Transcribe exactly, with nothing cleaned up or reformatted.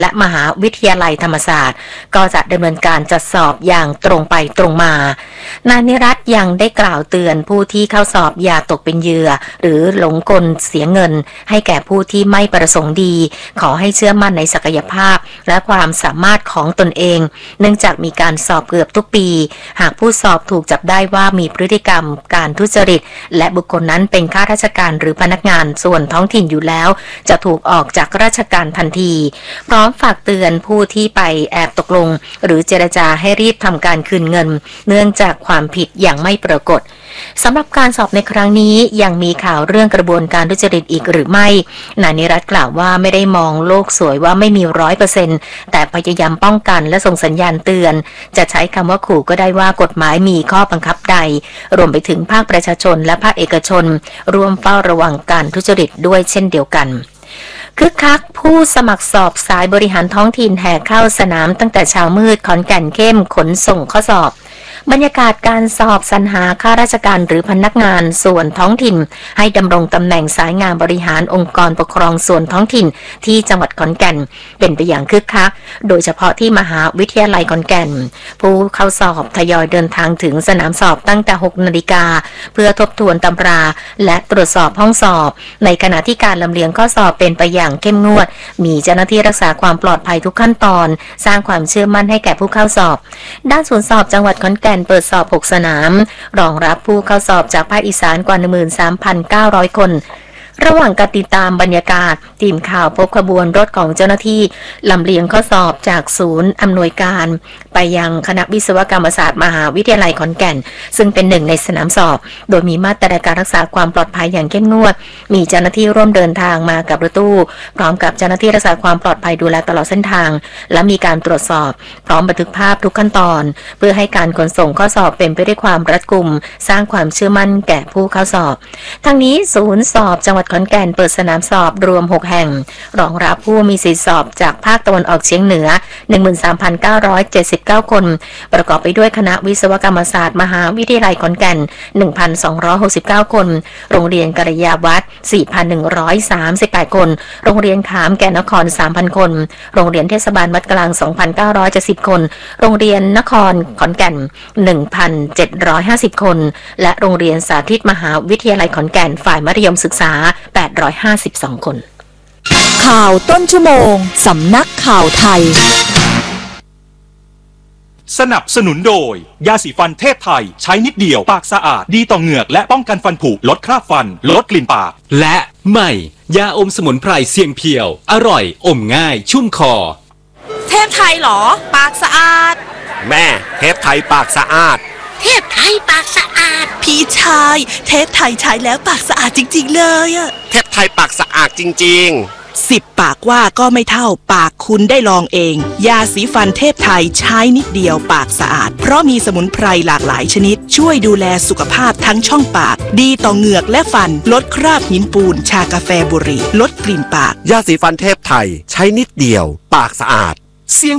และมหาวิทยาลัยธรรมศาสตร์ก็จะดำเนินการจัดสอบอย่างตรงไปตรงมานายนิรัตน์ยังได้กล่าวเตือนผู้ที่เข้าสอบอย่าตกเป็นเหยื่อหรือหลงกลเสียเงินให้แก่ผู้ที่ไม่ประสงค์ดีขอให้เชื่อมั่นในศักยภาพและความสามารถของตนเองเนื่องจากมีการสอบเกือบทุกปีหากผู้สอบถูกจับได้ว่ามีพฤติกรรมการทุจริตและบุคคลนั้นเป็นข้าราชการหรือพนักงานส่วนท้องถิ่นอยู่แล้วจะถูกออกจากราชการทันทีพร้อมฝากเตือนผู้ที่ไปแอบตกลงหรือเจรจาให้รีบทำการคืนเงินเนื่องจากความผิดอย่างไม่ปรากฏสำหรับการสอบในครั้งนี้ยังมีข่าวเรื่องกระบวนการทุจริตอีกหรือไม่นายนิรัตน์กล่าวว่าไม่ได้มองโลกสวยว่าไม่มีร้อยเปอร์เซ็นต์แต่พยายามป้องกันและส่งสัญญาณเตือนจะใช้คำว่าขู่ก็ได้ว่ากฎหมายมีข้อบังคับใดรวมไปถึงภาคประชาชนและภาคเอกชนร่วมเฝ้าระวังการทุจริตด้วยเช่นเดียวกันคึกคักผู้สมัครสอบสายบริหารท้องถิ่นแห่เข้าสนามตั้งแต่เช้ามืดขอนแก่นเข้มขนส่งข้อสอบบรรยากาศการสอบสรรหาข้าราชการหรือพนักงานส่วนท้องถิ่นให้ดำรงตำแหน่งสายงานบริหารองค์กรปกครองส่วนท้องถิ่นที่จังหวัดขอนแก่นเป็นไปอย่างคึกคักโดยเฉพาะที่มหาวิทยาลัยขอนแก่นผู้เข้าสอบทยอยเดินทางถึงสนามสอบตั้งแต่หกนาฬิกาเพื่อทบทวนตำราและตรวจสอบห้องสอบในขณะที่การลำเลียงข้อสอบเป็นไปอย่างเข้มงวดมีเจ้าหน้าที่รักษาความปลอดภัยทุกขั้นตอนสร้างความเชื่อมั่นให้แก่ผู้เข้าสอบด้านศูนย์สอบจังหวัดขอนแก่นเปิดสอบหกสนามรองรับผู้เข้าสอบจากภาคอีสานกว่า หนึ่งหมื่นสามพันเก้าร้อย คนระหว่างการติดตามบรรยากาศทีมข่าวพบขบวนรถของเจ้าหน้าที่ลำเลียงข้อสอบจากศูนย์อำนวยการไปยังคณะวิศวกรรมศาสตร์มหาวิทยาลัยขอนแก่นซึ่งเป็นหนึ่งในสนามสอบโดยมีมาตรการรักษาความปลอดภัยอย่างเข้มงวดมีเจ้าหน้าที่ร่วมเดินทางมากับรถตู้พร้อมกับเจ้าหน้าที่รักษาความปลอดภัยดูแลตลอดเส้นทางและมีการตรวจสอบพร้อมบันทึกภาพทุกขั้นตอนเพื่อให้การขนส่งข้อสอบเป็นไปด้วยความรัดกุมสร้างความเชื่อมั่นแก่ผู้เข้าสอบทั้งนี้ศูนย์สอบจังหวัดขอนแก่นเปิดสนามสอบรวมหกแห่งรองรับผู้มีสิทธิสอบจากภาคตะวันออกเฉียงเหนือ หนึ่งหมื่นสามพันเก้าร้อยเจ็ดสิบเก้า คนประกอบไปด้วยคณะวิศวกรรมศาสตร์มหาวิทยาลัยขอนแก่น หนึ่งพันสองร้อยหกสิบเก้า คนโรงเรียนกัลยาวัฒน์ สี่พันหนึ่งร้อยสามสิบแปด คนโรงเรียนขามแก่นนคร สามพัน คนโรงเรียนเทศบาลวัดกลาง สองพันเก้าร้อยเจ็ดสิบ คนโรงเรียนนครขอนแก่น หนึ่งพันเจ็ดร้อยห้าสิบ คนและโรงเรียนสาธิตมหาวิทยาลัยขอนแก่นฝ่ายมัธยมศึกษาแปดร้อยห้าสิบสองคนข่าวต้นชั่วโมงสำนักข่าวไทยสนับสนุนโดยยาสีฟันเทพไทยใช้นิดเดียวปากสะอาดดีต่อเหงือกและป้องกันฟันผุลดคราบฟันลดกลิ่นปากและใหม่ยาอมสมุนไพรเสียงเพียวอร่อยอมง่ายชุ่มคอเทพไทยเหรอปากสะอาดแม่เทพไทยปากสะอาดเทพไทยปากสะอาดพี่ชายเทพไทยใช้แล้วปากสะอาดจริงๆเลยอะเทพไทยปากสะอาดจริงๆสิบปากว่าก็ไม่เท่าปากคุณได้ลองเองยาสีฟันเทพไทยใช้นิดเดียวปากสะอาดเพราะมีสมุนไพรหลากหลายชนิดช่วยดูแลสุขภาพทั้งช่องปากดีต่อเหงือกและฟันลดคราบหินปูนชากาแฟบุหรี่ลดกลิ่นปากยาสีฟันเทพไทยใช้นิดเดียวปากสะอาดเสียง